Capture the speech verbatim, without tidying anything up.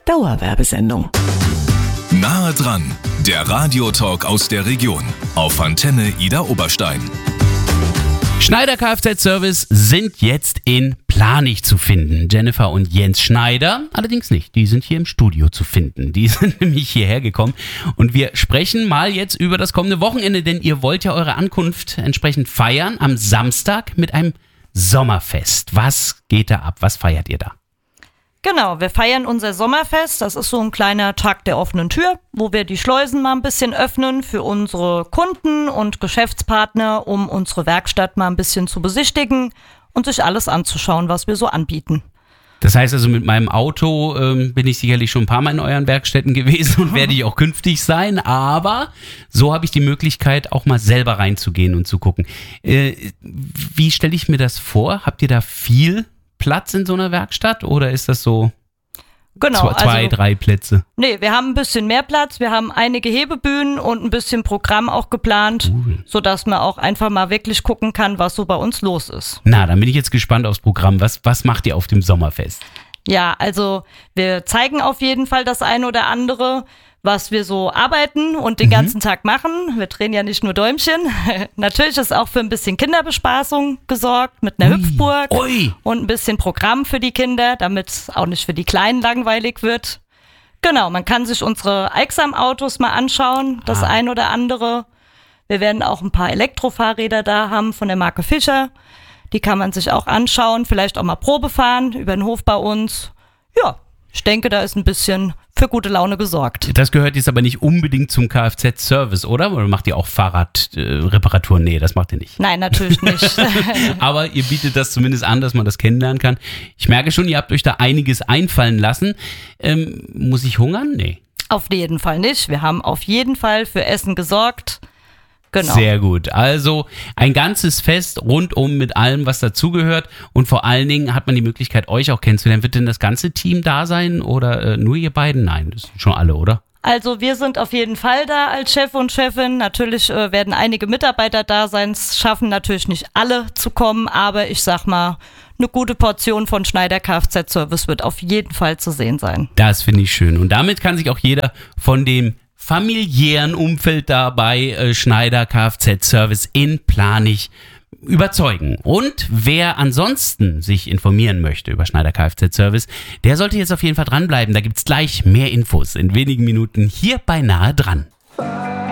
Dauerwerbesendung. Nahe dran, der Radiotalk aus der Region auf Antenne Idar Oberstein. Schneider Kfz-Service sind jetzt in Planich zu finden. Jennifer und Jens Schneider allerdings nicht. Die sind hier im Studio zu finden. Die sind nämlich hierher gekommen. Und wir sprechen mal jetzt über das kommende Wochenende, denn ihr wollt ja eure Ankunft entsprechend feiern am Samstag mit einem Sommerfest. Was geht da ab? Was feiert ihr da? Genau, wir feiern unser Sommerfest. Das ist so ein kleiner Tag der offenen Tür, wo wir die Schleusen mal ein bisschen öffnen für unsere Kunden und Geschäftspartner, um unsere Werkstatt mal ein bisschen zu besichtigen und sich alles anzuschauen, was wir so anbieten. Das heißt also, mit meinem Auto ähm, bin ich sicherlich schon ein paar Mal in euren Werkstätten gewesen und werde ich auch künftig sein, aber so habe ich die Möglichkeit, auch mal selber reinzugehen und zu gucken. Äh, wie stelle ich mir das vor? Habt ihr da viel Platz in so einer Werkstatt oder ist das so genau, zwei, zwei also, drei Plätze? Nee, wir haben ein bisschen mehr Platz. Wir haben einige Hebebühnen und ein bisschen Programm auch geplant, cool, sodass man auch einfach mal wirklich gucken kann, was so bei uns los ist. Na, dann bin ich jetzt gespannt aufs Programm. Was, was macht ihr auf dem Sommerfest? Ja, also wir zeigen auf jeden Fall das eine oder andere, was wir so arbeiten und den mhm. ganzen Tag machen. Wir drehen ja nicht nur Däumchen. Natürlich ist auch für ein bisschen Kinderbespaßung gesorgt mit einer Ui. Hüpfburg Ui. und ein bisschen Programm für die Kinder, damit es auch nicht für die Kleinen langweilig wird. Genau, man kann sich unsere Aixam-Autos mal anschauen, das ah. ein oder andere. Wir werden auch ein paar Elektrofahrräder da haben von der Marke Fischer. Die kann man sich auch anschauen, vielleicht auch mal Probe fahren über den Hof bei uns. Ja, ich denke, da ist ein bisschen für gute Laune gesorgt. Das gehört jetzt aber nicht unbedingt zum Kfz-Service, oder? Oder macht ihr auch Fahrradreparaturen? Äh, nee, das macht ihr nicht. Nein, natürlich nicht. Aber ihr bietet das zumindest an, dass man das kennenlernen kann. Ich merke schon, ihr habt euch da einiges einfallen lassen. Ähm, muss ich hungern? Nee. Auf jeden Fall nicht. Wir haben auf jeden Fall für Essen gesorgt. Genau. Sehr gut. Also ein ganzes Fest rundum mit allem, was dazugehört. Und vor allen Dingen hat man die Möglichkeit, euch auch kennenzulernen. Wird denn das ganze Team da sein oder äh, nur ihr beiden? Nein, das sind schon alle, oder? Also wir sind auf jeden Fall da als Chef und Chefin. Natürlich äh, werden einige Mitarbeiter da sein. Es schaffen natürlich nicht alle zu kommen, aber ich sag mal, eine gute Portion von Schneider Kfz-Service wird auf jeden Fall zu sehen sein. Das finde ich schön. Und damit kann sich auch jeder von dem familiären Umfeld dabei äh, Schneider Kfz-Service in Planich überzeugen. Und wer ansonsten sich informieren möchte über Schneider Kfz-Service, der sollte jetzt auf jeden Fall dranbleiben. Da gibt es gleich mehr Infos in wenigen Minuten hier bei Nahe dran.